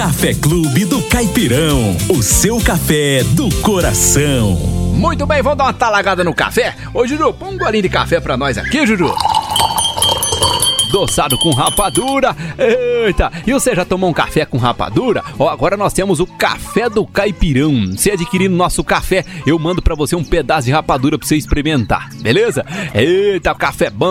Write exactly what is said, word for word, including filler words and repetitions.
Café Clube do Caipirão, o seu café do coração. Muito bem, vamos dar uma talagada no café? Ô, Juju, põe um golinho de café pra nós aqui, Juju. Adoçado com rapadura. Eita, e você já tomou um café com rapadura? Ó, agora nós temos o Café do Caipirão. Se adquirir nosso café, eu mando pra você um pedaço de rapadura pra você experimentar, beleza? Eita, café bom.